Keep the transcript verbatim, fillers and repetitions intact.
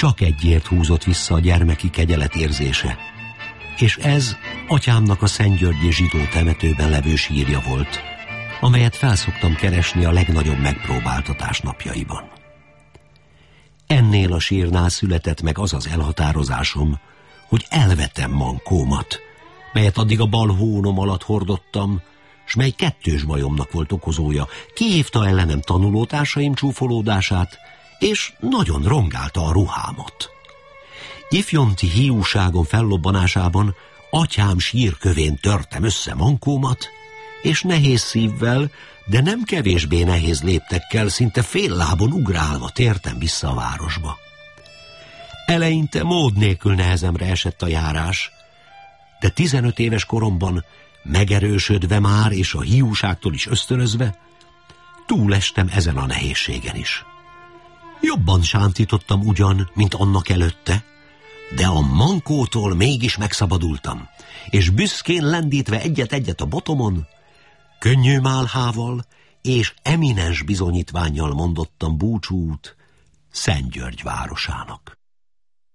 Csak egyért húzott vissza a gyermeki kegyelet érzése, és ez atyámnak a Szentgyörgyi zsidó temetőben levő sírja volt, amelyet felszoktam keresni a legnagyobb megpróbáltatás napjaiban. Ennél a sírnál született meg az az elhatározásom, hogy elvetem mankómat, melyet addig a bal hónom alatt hordottam, s mely kettős bajomnak volt okozója. Kihívta ellenem tanulótársaim csúfolódását, és nagyon rongálta a ruhámat. Ifjonti hiúságom fellobbanásában atyám sírkövén törtem össze mankómat, és nehéz szívvel, de nem kevésbé nehéz léptekkel, szinte fél lábon ugrálva tértem vissza a városba. Eleinte mód nélkül nehezemre esett a járás, de tizenöt éves koromban, megerősödve már és a hiúságtól is ösztönözve, túlestem ezen a nehézségen is. Jobban sántítottam ugyan, mint annak előtte, de a mankótól mégis megszabadultam, és büszkén lendítve egyet-egyet a botomon, könnyű málhával és eminens bizonyítvánnyal mondottam búcsút Szentgyörgy városának.